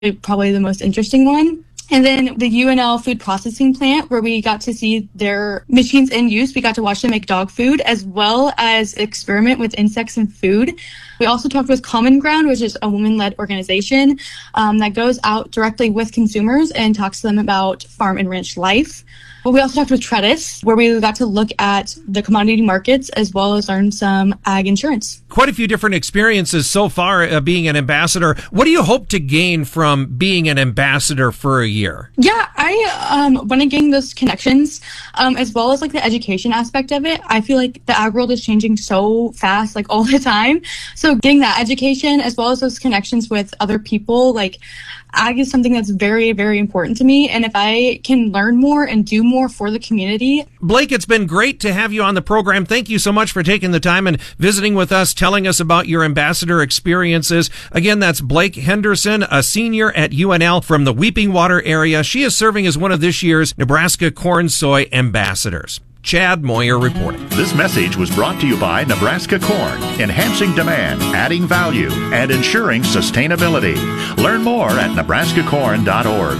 probably the most interesting one. And then the UNL food processing plant, where we got to see their machines in use. We got to watch them make dog food, as well as experiment with insects and food. We also talked with Common Ground, which is a woman-led organization that goes out directly with consumers and talks to them about farm and ranch life. But we also talked with Tretis, where we got to look at the commodity markets as well as learn some ag insurance. Quite a few different experiences so far being an ambassador. What do you hope to gain from being an ambassador for a year? Yeah, I want to gain those connections as well as like the education aspect of it. I feel like the ag world is changing so fast, like all the time. So getting that education as well as those connections with other people, like ag is something that's very, very important to me. And if I can learn more and do more for the community. Blake, it's been great to have you on the program. Thank you so much for taking the time and visiting with us, telling us about your ambassador experiences. Again, that's Blake Henderson, a senior at UNL from the Weeping Water area. She is serving as one of this year's Nebraska Corn Soy Ambassadors. Chad Moyer reporting. This message was brought to you by Nebraska Corn, enhancing demand, adding value, and ensuring sustainability. Learn more at nebraskacorn.org.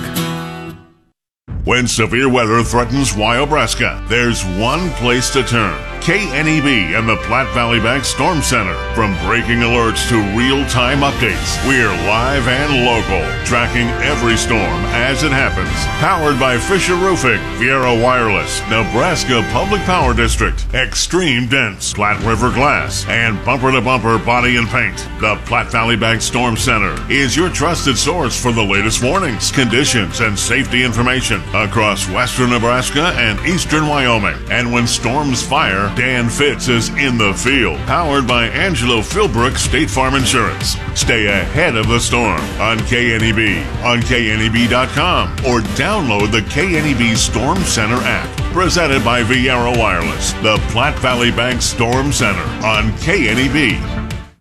When severe weather threatens Wyobraska, there's one place to turn. KNEB and the Platte Valley Bank Storm Center. From breaking alerts to real-time updates, we're live and local, tracking every storm as it happens. Powered by Fisher Roofing, Viera Wireless, Nebraska Public Power District, Extreme Dense, Platte River Glass, and bumper-to-bumper body and paint. The Platte Valley Bank Storm Center is your trusted source for the latest warnings, conditions, and safety information across western Nebraska and eastern Wyoming. And when storms fire, Dan Fitz is in the field, powered by Angelo Philbrook State Farm Insurance. Stay ahead of the storm on KNEB, on KNEB.com, or download the KNEB Storm Center app. Presented by Viera Wireless, the Platte Valley Bank Storm Center on KNEB.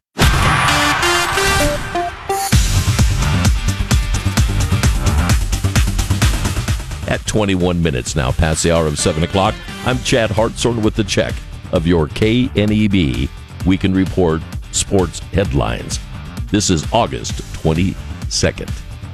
At 21 minutes now, past the hour of 7 o'clock, I'm Chad Hartshorn with the check of your KNEB Weekend Report Sports Headlines. This is August 22nd.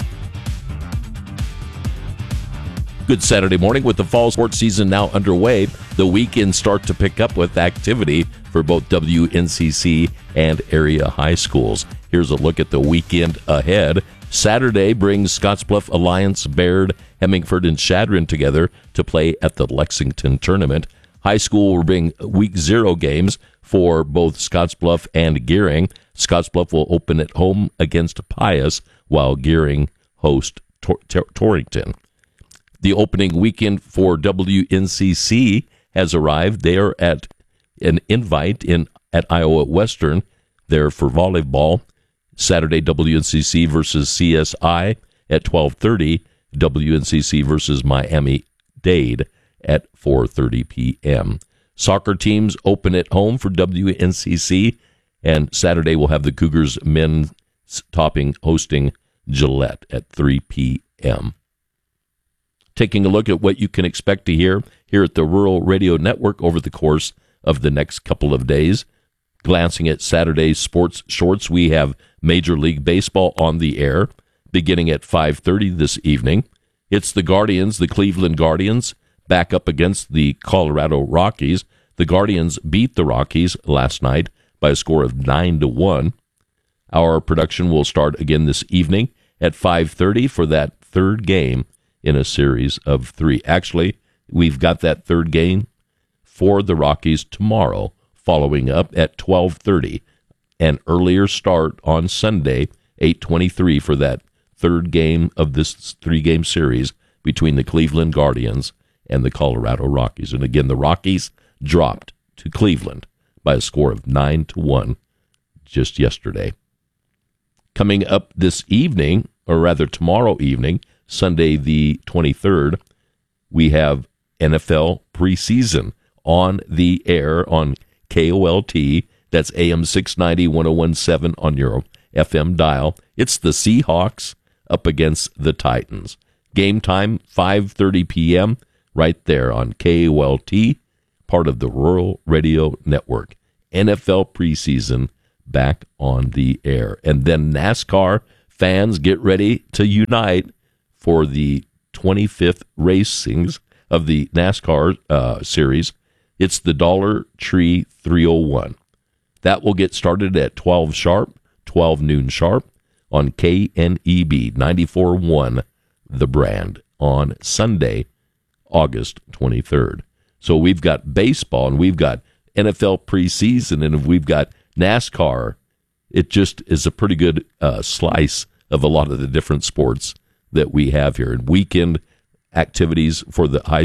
Good Saturday morning with the fall sports season now underway. The weekends start to pick up with activity for both WNCC and area high schools. Here's a look at the weekend ahead. Saturday brings Scottsbluff, Alliance, Baird, Hemingford, and Chadron together to play at the Lexington tournament. High school will bring week 0 games for both Scottsbluff and Gearing. Scottsbluff will open at home against Pius, while Gearing host Torrington. The opening weekend for WNCC has arrived. They are at an invite at Iowa Western there for volleyball. Saturday, WNCC versus CSI at 12:30. WNCC versus Miami-Dade at 4:30 p.m. Soccer teams open at home for WNCC, and Saturday we'll have the Cougars men's hosting Gillette at 3 p.m. Taking a look at what you can expect to hear here at the Rural Radio Network over the course of the next couple of days. Glancing at Saturday's sports shorts, we have Major League Baseball on the air beginning at 5:30 this evening. It's the Guardians, the Cleveland Guardians, back up against the Colorado Rockies. The Guardians beat the Rockies last night by a score of 9-1. Our production will start again this evening at 5:30 for that third game in a series of 3. Actually, we've got that third game for the Rockies tomorrow, following up at 12:30. An earlier start on Sunday, 8:23, for that third game of this 3-game series between the Cleveland Guardians and the Colorado Rockies. And again, the Rockies dropped to Cleveland by a score of 9-1 just yesterday. Coming up this evening, or rather tomorrow evening, Sunday the 23rd, we have NFL preseason on the air on KOLT. That's AM 690, 101.7 on your FM dial. It's the Seahawks up against the Titans. Game time, 5:30 p.m., right there on KOLT, part of the Rural Radio Network. NFL preseason back on the air. And then NASCAR Fans, get ready to unite for the 25th racings of the NASCAR series. It's the Dollar Tree 301. That will get started at 12 noon sharp on KNEB 94.1, The Brand, on Sunday, August 23rd. So we've got baseball, and we've got NFL preseason, and we've got NASCAR. It just is a pretty good slice of a lot of the different sports that we have here. And weekend activities for the high